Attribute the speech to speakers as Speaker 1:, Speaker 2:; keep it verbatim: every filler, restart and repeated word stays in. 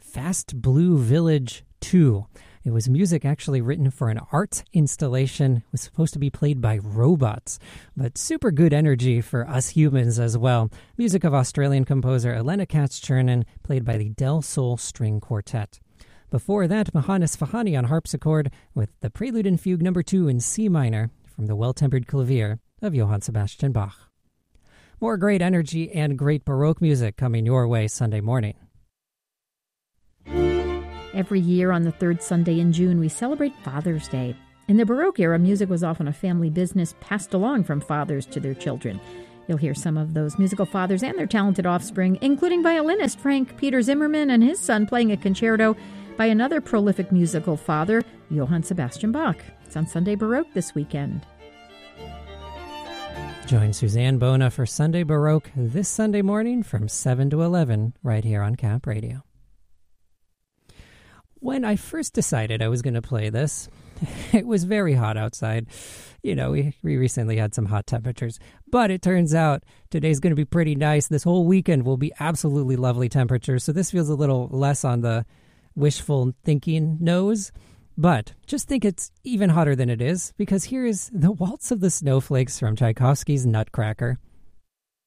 Speaker 1: Fast Blue Village two. It was music actually written for an art installation. It was supposed to be played by robots, but super good energy for us humans as well. Music of Australian composer Elena Katz-Chernin, played by the Del Sol String Quartet. Before that, Johannes Fahani on harpsichord with the Prelude and Fugue number two in C minor from the Well-Tempered Clavier of Johann Sebastian Bach. More great energy and great Baroque music coming your way Sunday morning.
Speaker 2: Every year on the third Sunday in June, we celebrate Father's Day. In the Baroque era, music was often a family business passed along from fathers to their children. You'll hear some of those musical fathers and their talented offspring, including violinist Frank Peter Zimmermann and his son playing a concerto by another prolific musical father, Johann Sebastian Bach. It's on Sunday Baroque this weekend.
Speaker 1: Join Suzanne Bona for Sunday Baroque this Sunday morning from seven to eleven right here on Cap Radio. When I first decided I was going to play this, it was very hot outside. You know, we, we recently had some hot temperatures. But it turns out today's going to be pretty nice. This whole weekend will be absolutely lovely temperatures. So this feels a little less on the wishful thinking nose. But just think it's even hotter than it is, because here is the Waltz of the Snowflakes from Tchaikovsky's Nutcracker.